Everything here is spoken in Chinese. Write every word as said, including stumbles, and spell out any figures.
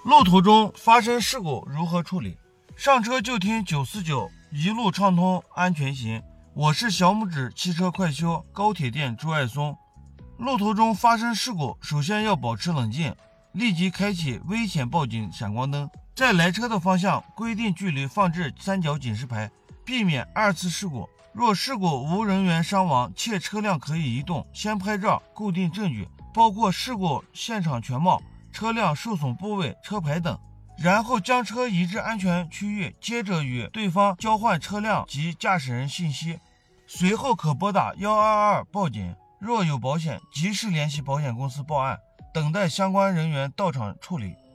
路途中发生事故如何处理？上车就听九四九，一路畅通，安全行。我是小拇指汽车快修高铁店朱爱松。路途中发生事故，首先要保持冷静，立即开启危险报警闪光灯，在来车的方向规定距离放置三角警示牌，避免二次事故。若事故无人员伤亡且车辆可以移动，先拍照固定证据，包括事故现场全貌、车辆受损部位、车牌等，然后将车移至安全区域，接着与对方交换车辆及驾驶人信息，随后可拨打一二二报警。若有保险，及时联系保险公司报案，等待相关人员到场处理。